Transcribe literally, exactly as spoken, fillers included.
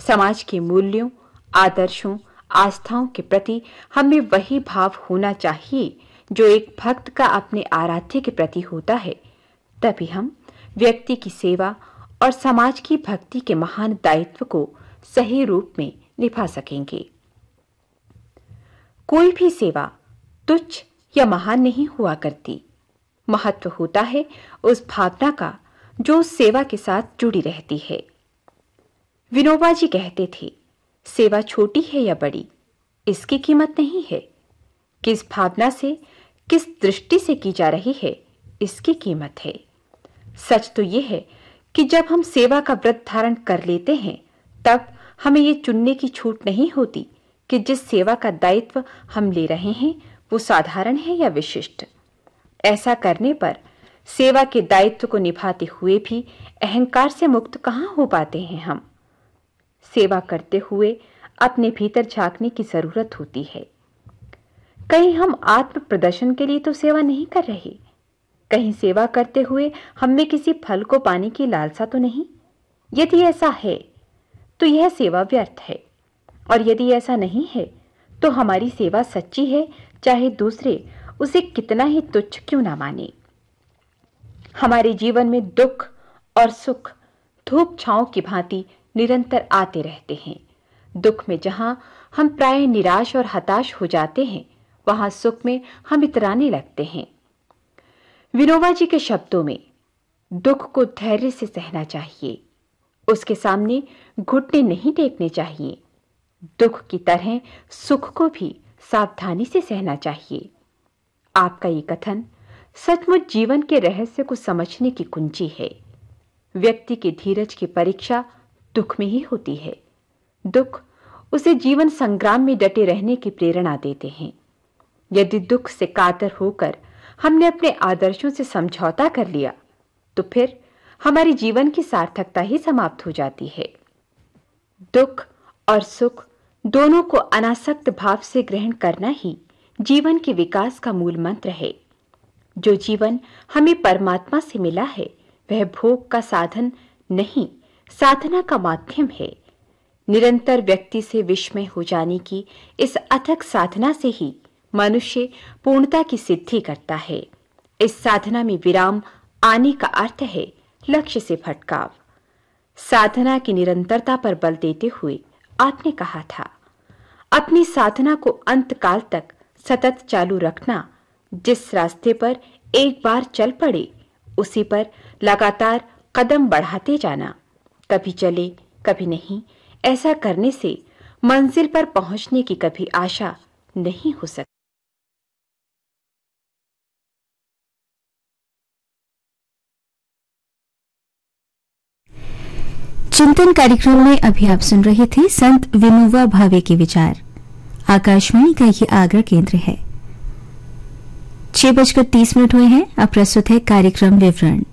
समाज के मूल्यों, आदर्शों, आस्थाओं के प्रति हमें वही भाव होना चाहिए जो एक भक्त का अपने आराध्य के प्रति होता है। तभी हम व्यक्ति की सेवा और समाज की भक्ति के महान दायित्व को सही रूप में निभा सकेंगे। कोई भी सेवा तुच्छ या महान नहीं हुआ करती। महत्व होता है उस भावना का जो उस सेवा के साथ जुड़ी रहती है। विनोबा जी कहते थे, सेवा छोटी है या बड़ी, इसकी कीमत नहीं है, किस भावना से, किस दृष्टि से की जा रही है, इसकी कीमत है। सच तो यह है कि जब हम सेवा का व्रत धारण कर लेते हैं, तब हमें यह चुनने की छूट नहीं होती कि जिस सेवा का दायित्व हम ले रहे हैं वो साधारण है या विशिष्ट। ऐसा करने पर सेवा के दायित्व को निभाते हुए भी अहंकार से मुक्त कहां हो पाते हैं हम। सेवा करते हुए अपने भीतर झांकने की जरूरत होती है। कहीं हम आत्म प्रदर्शन के लिए तो सेवा नहीं कर रहे, कहीं सेवा करते हुए हम में किसी फल को पाने की लालसा तो नहीं। यदि ऐसा है तो यह सेवा व्यर्थ है, और यदि ऐसा नहीं है तो हमारी सेवा सच्ची है, चाहे दूसरे उसे कितना ही तुच्छ क्यों ना माने। हमारे जीवन में दुख और सुख धूप छांव की भांति निरंतर आते रहते हैं। दुख में जहां हम प्राय निराश और हताश हो जाते हैं, वहां सुख में हम इतराने लगते हैं। विनोबा जी के शब्दों में, दुख को धैर्य से सहना चाहिए, उसके सामने घुटने नहीं टेकने चाहिए। दुख की तरह सुख को भी सावधानी से सहना चाहिए। आपका ये कथन सचमुच जीवन के रहस्य को समझने की कुंजी है। व्यक्ति के धीरज की परीक्षा दुख में ही होती है। दुख उसे जीवन संग्राम में डटे रहने की प्रेरणा देते हैं। यदि दुख से कातर होकर हमने अपने आदर्शों से समझौता कर लिया, तो फिर हमारे जीवन की सार्थकता ही समाप्त हो जाती है। दुख और सुख दोनों को अनासक्त भाव से ग्रहण करना ही जीवन के विकास का मूल मंत्र है। जो जीवन हमें परमात्मा से मिला है, वह भोग का साधन नहीं, साधना का माध्यम है। निरंतर व्यक्ति से विस्मय हो जाने की इस अथक साधना से ही मनुष्य पूर्णता की सिद्धि करता है। इस साधना में विराम आने का अर्थ है लक्ष्य से भटकाव। साधना की निरंतरता पर बल देते हुए आपने कहा था, अपनी साधना को अंत काल तक सतत चालू रखना। जिस रास्ते पर एक बार चल पड़े, उसी पर लगातार कदम बढ़ाते जाना। कभी चले कभी नहीं, ऐसा करने से मंजिल पर पहुंचने की कभी आशा नहीं हो सकती। चिंतन कार्यक्रम में अभी आप सुन रहे थे संत विनोबा भावे के विचार। आकाशवाणी का ये आगरा केंद्र है। छह बजकर तीस मिनट हुए हैं। अब प्रस्तुत है कार्यक्रम विवरण।